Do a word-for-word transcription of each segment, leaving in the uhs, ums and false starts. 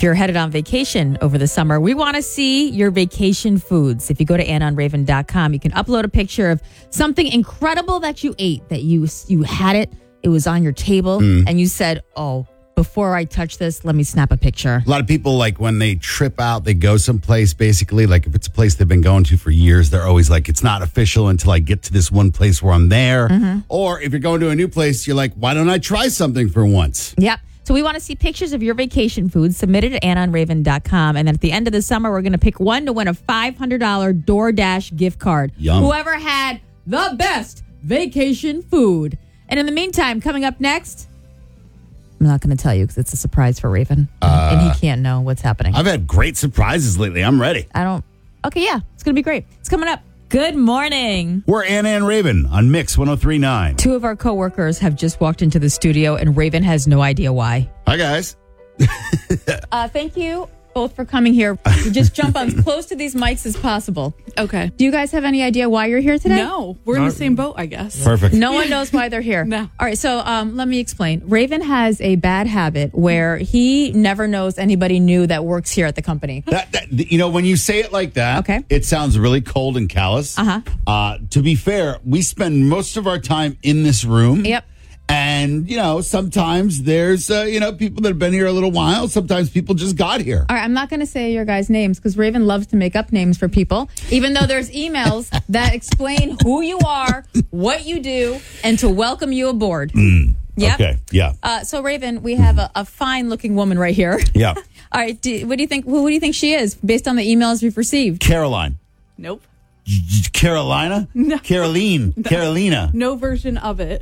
you're headed on vacation over the summer, we want to see your vacation foods. If you go to anna on raven dot com, you can upload a picture of something incredible that you ate, that you you had it, it was on your table, mm. and you said, oh, before I touch this, let me snap a picture. A lot of people, like, when they trip out, they go someplace, basically, like, if it's a place they've been going to for years, they're always like, it's not official until I get to this one place where I'm there. Mm-hmm. Or if you're going to a new place, you're like, why don't I try something for once? Yep. So we want to see pictures of your vacation food submitted at anna on raven dot com. And then at the end of the summer, we're going to pick one to win a five hundred dollars DoorDash gift card. Yum. Whoever had the best vacation food. And in the meantime, coming up next, I'm not going to tell you because it's a surprise for Raven. Uh, and he can't know what's happening. I've had great surprises lately. I'm ready. I don't. Okay, yeah. It's going to be great. It's coming up. Good morning. We're Anna and Raven on Mix one oh three point nine. Two of our coworkers have just walked into the studio, and Raven has no idea why. Hi, guys. uh, thank you both for coming here. You just jump on as close to these mics as possible. Okay. Do you guys have any idea why you're here today? No. We're in the same boat, I guess. Perfect. No one knows why they're here. No. All right, so um, let me explain. Raven has a bad habit where he never knows anybody new that works here at the company. That, that you know, when you say it like that, okay, it sounds really cold and callous. Uh-huh. Uh, to be fair, we spend most of our time in this room. Yep. And, you know, sometimes there's, uh, you know, people that have been here a little while. Sometimes people just got here. All right, I'm not going to say your guys' names because Raven loves to make up names for people, even though there's emails that explain who you are, what you do, and to welcome you aboard. Mm, yep. Okay, yeah. Uh, so, Raven, we have a, a fine-looking woman right here. Yeah. All right, do, what do you think? Who, who do you think she is based on the emails we've received? Caroline. Nope. Carolina? No. Caroline. No. Carolina. No version of it.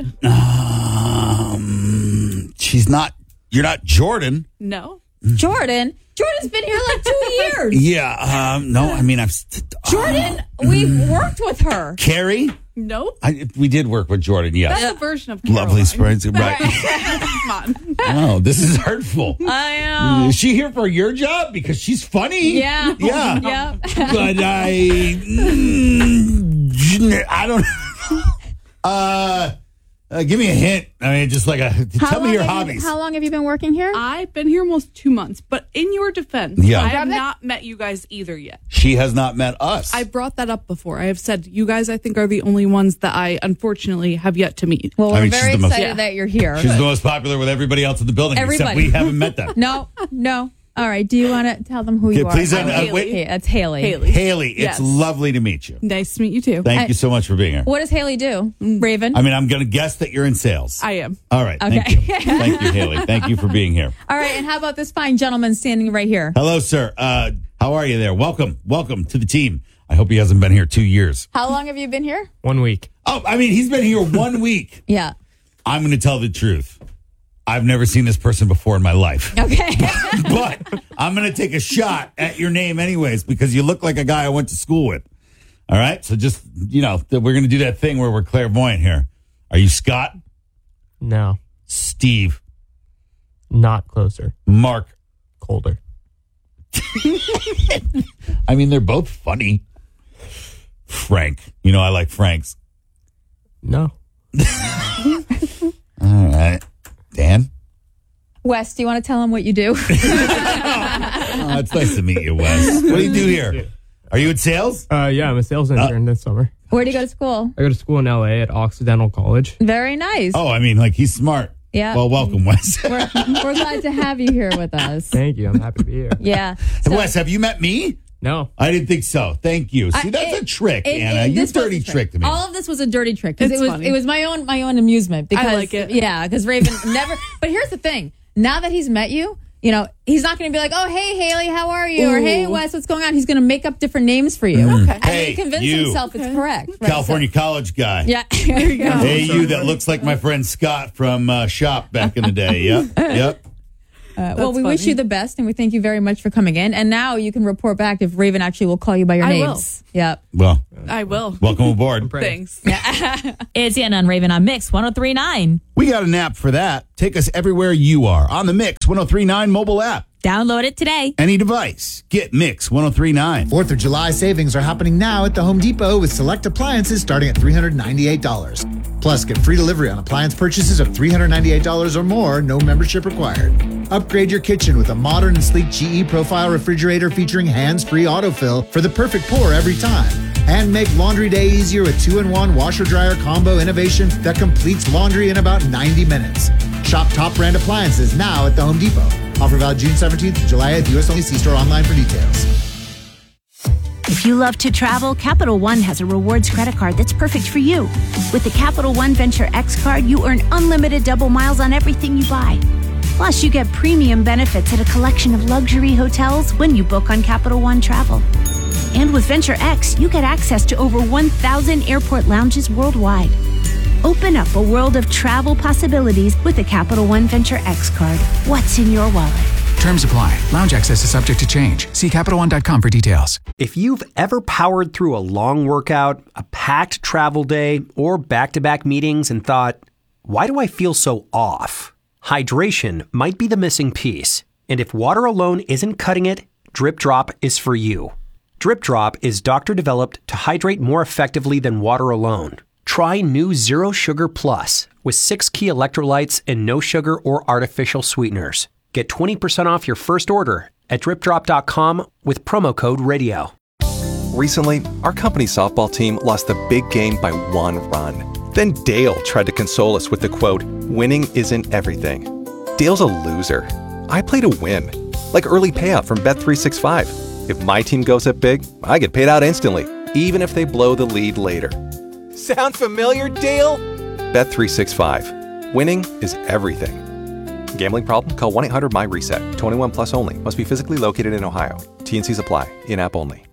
Um, she's not, you're not Jordan. No. Jordan? Jordan's been here like two years. Yeah, um, no, I mean, I've... Uh, Jordan, we've worked with her. Carrie? Nope. I, we did work with Jordan, yes. That's a version of Caroline. Lovely Springs, right. Come on. Oh, this is hurtful. I know. Is she here for your job? Because she's funny. Yeah. Yeah. Yeah. But I... Mm, I don't... uh... Uh, give me a hint. I mean, just like a tell me your hobbies. You, how long have you been working here? I've been here almost two months. But in your defense, yeah. I have not met you guys either yet. She has not met us. I brought that up before. I have said you guys, I think, are the only ones that I unfortunately have yet to meet. Well, we're I mean, very most, excited yeah. that you're here. She's the most popular with everybody else in the building, everybody. except we haven't met them. No, no. All right. Do you want to tell them who okay, you are? Please, uh, uh, wait. Hey, that's Haley. Haley. Haley, it's yes. lovely to meet you. Nice to meet you too. Thank I, you so much for being here. What does Haley do, Raven? I mean, I'm going to guess that you're in sales. I am. All right. Okay. Thank you. Thank you, Haley. Thank you for being here. All right. And how about this fine gentleman standing right here? Hello, sir. Uh, how are you there? Welcome. Welcome to the team. I hope he hasn't been here two years. How long have you been here? One week. Oh, I mean, he's been here one week. Yeah. I'm going to tell the truth. I've never seen this person before in my life. Okay. But I'm going to take a shot at your name anyways because you look like a guy I went to school with. All right? So just, you know, we're going to do that thing where we're clairvoyant here. Are you Scott? No. Steve? Not closer. Mark? Colder. I mean, they're both funny. Frank. You know, I like Franks. No. All right. Dan? Wes, do you want to tell him what you do? Oh, it's nice to meet you, Wes. What do you do here? Are you in sales? Uh, yeah, I'm a sales intern uh, this summer. Where do you go to school? I go to school in L A at Occidental College. Very nice. Oh, I mean, like, he's smart. Yeah. Well, welcome, Wes. we're, we're glad to have you here with us. Thank you. I'm happy to be here. Yeah. So, Wes, have you met me? No. I didn't think so. Thank you. See, I, that's it, a trick, it, Anna. It, You this dirty trick. trick to me. All of this was a dirty trick because It's it was funny. it was my own my own amusement. Because I like it. Yeah, because Raven never. But here's the thing: now that he's met you, you know he's not going to be like, "Oh, hey Haley, how are you?" Ooh. or "Hey Wes, what's going on?" He's going to make up different names for you, Okay. and Hey, then convince you. himself it's correct. Right, California college guy. so- yeah, there you go. Hey, you that looks like my friend Scott from uh, Shop back in the day. Yep. Yep. Uh, well, we funny. wish you the best, and we thank you very much for coming in. And now you can report back if Raven actually will call you by your I names. will. Yep. Well, I will. welcome aboard. Thanks. It's Anna and Raven on Mix one oh three point nine. We got an app for that. Take us everywhere you are on the Mix one oh three point nine mobile app. Download it today. Any device. Get Mix ten thirty-nine. fourth of July savings are happening now at the Home Depot with select appliances starting at three hundred ninety-eight dollars. Plus, get free delivery on appliance purchases of three hundred ninety-eight dollars or more, no membership required. Upgrade your kitchen with a modern and sleek G E Profile refrigerator featuring hands-free autofill for the perfect pour every time. And make laundry day easier with two in one washer-dryer combo innovation that completes laundry in about ninety minutes. Shop top brand appliances now at the Home Depot. Offer valid June seventeenth to July eighth, U S only. See store online for details. If you love to travel, Capital One has a rewards credit card that's perfect for you. With the Capital One Venture X card, you earn unlimited double miles on everything you buy. Plus, you get premium benefits at a collection of luxury hotels when you book on Capital One Travel. And with Venture X, you get access to over one thousand airport lounges worldwide. Open up a world of travel possibilities with the Capital One Venture X card. What's in your wallet? Terms apply. Lounge access is subject to change. See Capital One dot com for details. If you've ever powered through a long workout, a packed travel day, or back-to-back meetings and thought, why do I feel so off? Hydration might be the missing piece. And if water alone isn't cutting it, Drip Drop is for you. Drip Drop is doctor-developed to hydrate more effectively than water alone. Try new Zero Sugar Plus with six key electrolytes and no sugar or artificial sweeteners. Get twenty percent off your first order at drip drop dot com with promo code radio. Recently, our company's softball team lost the big game by one run. Then Dale tried to console us with the quote, "Winning isn't everything." Dale's a loser. I play to win. Like early payout from Bet three sixty-five. If my team goes up big, I get paid out instantly, even if they blow the lead later. Sound familiar, Dale? Bet three sixty-five. Winning is everything. Gambling problem? Call one eight hundred M Y reset. twenty-one plus only. Must be physically located in Ohio. T N Cs apply. In-app only.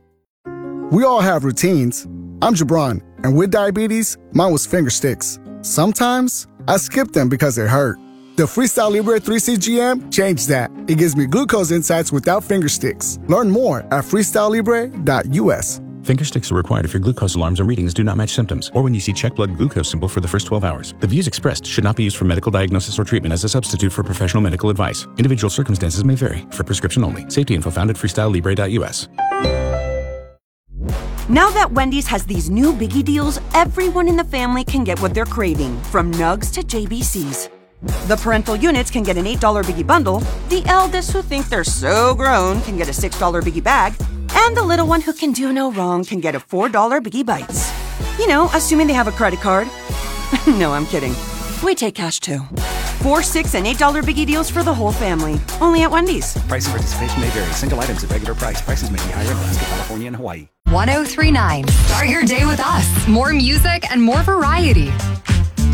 We all have routines. I'm Jabron, and with diabetes, mine was finger sticks. Sometimes I skip them because they hurt. The Freestyle Libre three C G M changed that. It gives me glucose insights without finger sticks. Learn more at freestyle libre dot U S. Finger sticks are required if your glucose alarms or readings do not match symptoms, or when you see check blood glucose symbol for the first twelve hours. The views expressed should not be used for medical diagnosis or treatment as a substitute for professional medical advice. Individual circumstances may vary. For prescription only. Safety info found at freestyle libre dot U S. Now that Wendy's has these new biggie deals, everyone in the family can get what they're craving, from nugs to J B Cs. The parental units can get an eight dollar biggie bundle, the eldest who think they're so grown can get a six dollar biggie bag, and the little one who can do no wrong can get a four dollar Biggie Bites. You know, assuming they have a credit card. No, I'm kidding. We take cash too. Four, six, and eight dollar Biggie deals for the whole family. Only at Wendy's. Price and participation may vary. Single items at regular price. Prices may be higher in Alaska, California, and Hawaii. one oh three point nine. Start your day with us. More music and more variety.